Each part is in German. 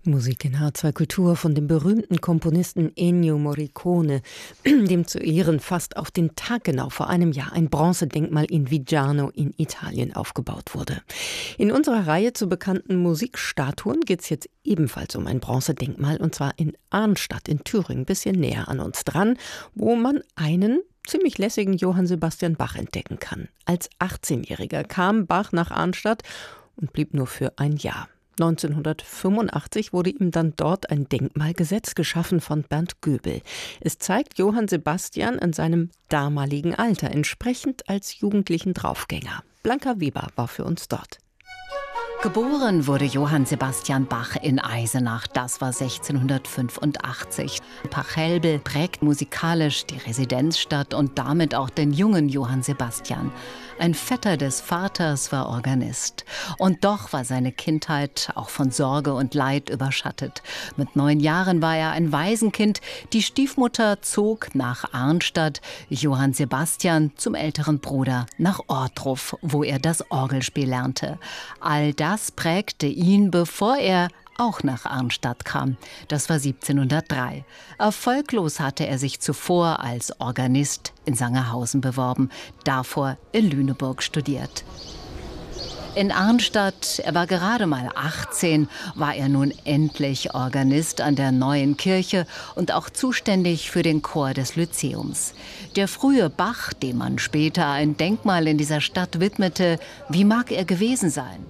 Musik in H2 Kultur von dem berühmten Komponisten Ennio Morricone, dem zu Ehren fast auf den Tag genau vor einem Jahr ein Bronzedenkmal in Viggiano in Italien aufgebaut wurde. In unserer Reihe zu bekannten Musikstatuen geht es jetzt ebenfalls um ein Bronzedenkmal, und zwar in Arnstadt in Thüringen, ein bisschen näher an uns dran, wo man einen ziemlich lässigen Johann Sebastian Bach entdecken kann. Als 18-Jähriger kam Bach nach Arnstadt und blieb nur für ein Jahr. 1985 wurde ihm dann dort ein Denkmalgesetz geschaffen von Bernd Göbel. Es zeigt Johann Sebastian in seinem damaligen Alter, entsprechend als jugendlichen Draufgänger. Blanca Weber war für uns dort. Geboren wurde Johann Sebastian Bach in Eisenach, das war 1685. Pachelbel prägt musikalisch die Residenzstadt und damit auch den jungen Johann Sebastian. Ein Vetter des Vaters war Organist. Und doch war seine Kindheit auch von Sorge und Leid überschattet. Mit 9 Jahren war er ein Waisenkind. Die Stiefmutter zog nach Arnstadt, Johann Sebastian zum älteren Bruder nach Ohrdruf, wo er das Orgelspiel lernte. All das prägte ihn, bevor er auch nach Arnstadt kam. Das war 1703. Erfolglos hatte er sich zuvor als Organist in Sangerhausen beworben, davor in Lüneburg studiert. In Arnstadt, er war gerade mal 18, war er nun endlich Organist an der Neuen Kirche und auch zuständig für den Chor des Lyzeums. Der frühe Bach, dem man später ein Denkmal in dieser Stadt widmete, wie mag er gewesen sein?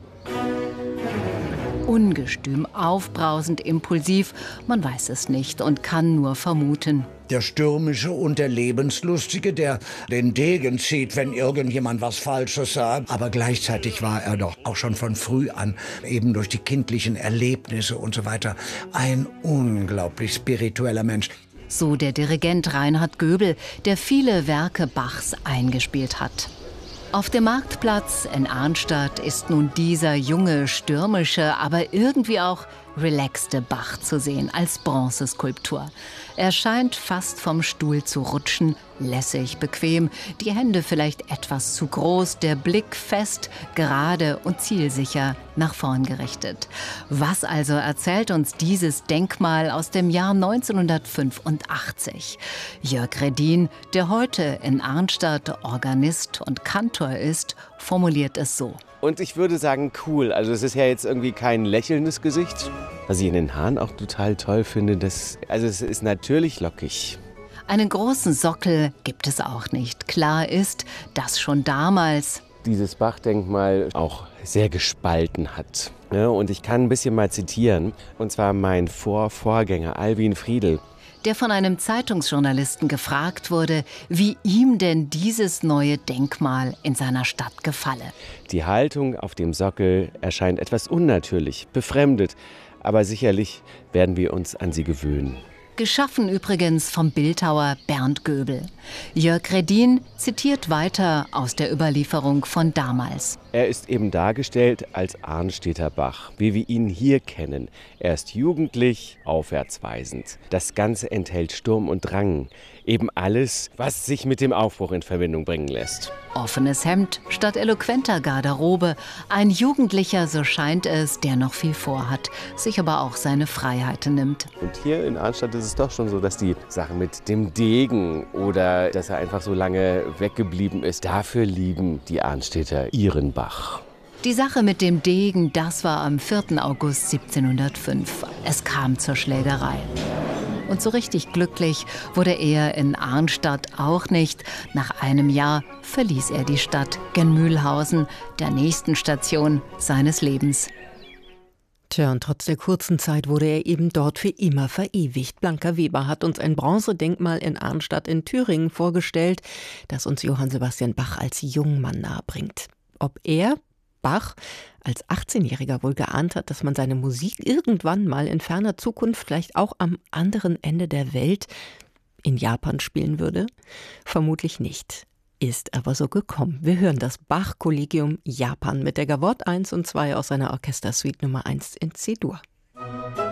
Ungestüm, aufbrausend, impulsiv, man weiß es nicht und kann nur vermuten. Der Stürmische und der Lebenslustige, der den Degen zieht, wenn irgendjemand was Falsches sagt. Aber gleichzeitig war er doch auch schon von früh an, eben durch die kindlichen Erlebnisse und so weiter, ein unglaublich spiritueller Mensch. So der Dirigent Reinhard Göbel, der viele Werke Bachs eingespielt hat. Auf dem Marktplatz in Arnstadt ist nun dieser junge, stürmische, aber irgendwie auch relaxte Bach zu sehen als Bronzeskulptur. Er scheint fast vom Stuhl zu rutschen, lässig, bequem, die Hände vielleicht etwas zu groß, der Blick fest, gerade und zielsicher nach vorn gerichtet. Was also erzählt uns dieses Denkmal aus dem Jahr 1985? Jörg Redin, der heute in Arnstadt Organist und Kantor ist, formuliert es so. Und ich würde sagen, cool. Also es ist ja jetzt irgendwie kein lächelndes Gesicht. Was ich in den Haaren auch total toll finde, es ist natürlich lockig. Einen großen Sockel gibt es auch nicht. Klar ist, dass schon damals dieses Bach-Denkmal auch sehr gespalten hat. Ja, und ich kann ein bisschen mal zitieren. Und zwar mein Vorgänger Alwin Friedl. Der von einem Zeitungsjournalisten gefragt wurde, wie ihm denn dieses neue Denkmal in seiner Stadt gefalle. Die Haltung auf dem Sockel erscheint etwas unnatürlich, befremdet, aber sicherlich werden wir uns an sie gewöhnen. Geschaffen übrigens vom Bildhauer Bernd Göbel. Jörg Redin zitiert weiter aus der Überlieferung von damals. Er ist eben dargestellt als Arnstädter Bach, wie wir ihn hier kennen. Er ist jugendlich, aufwärtsweisend. Das Ganze enthält Sturm und Drang. Eben alles, was sich mit dem Aufbruch in Verbindung bringen lässt. Offenes Hemd statt eloquenter Garderobe. Ein Jugendlicher, so scheint es, der noch viel vorhat, sich aber auch seine Freiheiten nimmt. Und hier in Arnstadt ist es doch schon so, dass die Sache mit dem Degen oder dass er einfach so lange weggeblieben ist, dafür lieben die Arnstädter ihren Bach. Die Sache mit dem Degen, das war am 4. August 1705. Es kam zur Schlägerei. Und so richtig glücklich wurde er in Arnstadt auch nicht. Nach einem Jahr verließ er die Stadt gen Mühlhausen, der nächsten Station seines Lebens. Tja, und trotz der kurzen Zeit wurde er eben dort für immer verewigt. Blanca Weber hat uns ein Bronzedenkmal in Arnstadt in Thüringen vorgestellt, das uns Johann Sebastian Bach als Jungmann nahebringt. Ob er, Bach, als 18-Jähriger wohl geahnt hat, dass man seine Musik irgendwann mal in ferner Zukunft vielleicht auch am anderen Ende der Welt in Japan spielen würde? Vermutlich nicht. Ist aber so gekommen. Wir hören das Bach-Kollegium Japan mit der Gavotte 1 und 2 aus seiner Orchestersuite Nummer 1 in C-Dur.